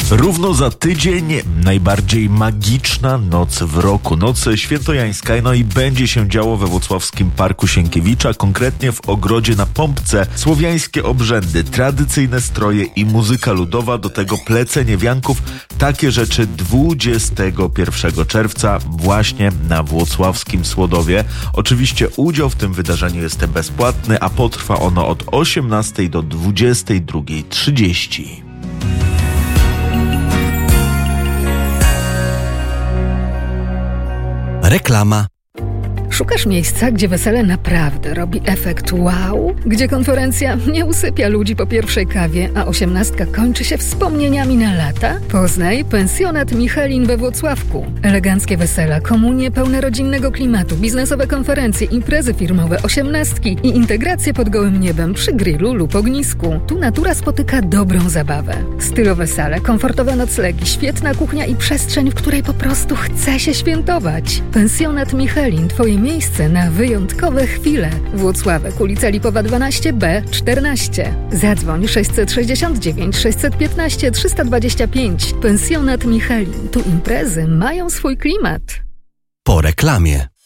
Równo za tydzień najbardziej magiczna noc w roku. Noc świętojańska, no i będzie się działo we włocławskim Parku Sienkiewicza, konkretnie w ogrodzie na Pompce. Słowiańskie obrzędy, tradycyjne stroje i muzyka ludowa, do tego plecenie wianków. Takie rzeczy 21 czerwca właśnie na włocławskim Słodowie. Oczywiście udział w tym wydarzeniu jest bezpłatny, a potrwa ono od 18 do 22:30. Reklama. Szukasz miejsca, gdzie wesele naprawdę robi efekt wow? Gdzie konferencja nie usypia ludzi po pierwszej kawie, a 18 kończy się wspomnieniami na lata? Poznaj Pensjonat Michelin we Włocławku. Eleganckie wesela, komunie pełne rodzinnego klimatu, biznesowe konferencje, imprezy firmowe, 18 i integracje pod gołym niebem przy grillu lub ognisku. Tu natura spotyka dobrą zabawę. Stylowe sale, komfortowe noclegi, świetna kuchnia i przestrzeń, w której po prostu chce się świętować. Pensjonat Michelin, twoje miejsce na wyjątkowe chwile. Włocławek, ulica Lipowa 12B 14. Zadzwoń 669 615 325. Pensjonat Michelin. Tu imprezy mają swój klimat. Po reklamie.